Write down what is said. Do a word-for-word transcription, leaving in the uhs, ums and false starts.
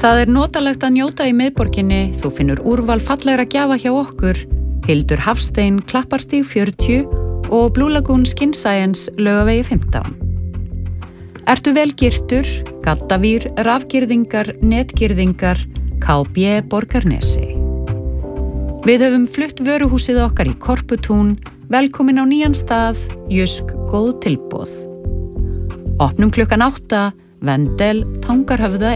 Það er notalegt að njóta í miðborginni, þú finnur úrval fallegra gjafa hjá okkur, Hildur Hafstein, Klapparstíg fjörutíu og Blue Lagoon Skin Science, Laugavegi fimmtán. Ertu vel girtur, gaddavír, rafgirðingar, netgirðingar, K B Borgarnesi. Við höfum flutt vöruhúsið okkar í Korputún, velkomin á nýjan stað, Jysk góð tilboð. Opnum klukkan átta, Vendel, Tangarhöfða